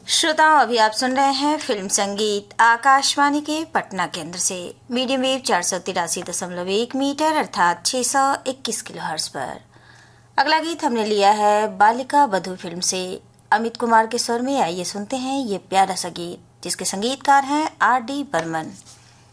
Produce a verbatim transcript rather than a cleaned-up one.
श्रोताओं, अभी आप सुन रहे हैं फिल्म संगीत आकाशवाणी के पटना केंद्र से मीडियम वेव चार सौ तिरासी दशमलव एक मीटर अर्थात छह सौ इक्कीस किलो हर्ट्ज पर। अगला गीत हमने लिया है बालिका वधू फिल्म से अमित कुमार के स्वर में। आइए सुनते हैं ये प्यारा सा गीत जिसके संगीतकार हैं आर डी बर्मन।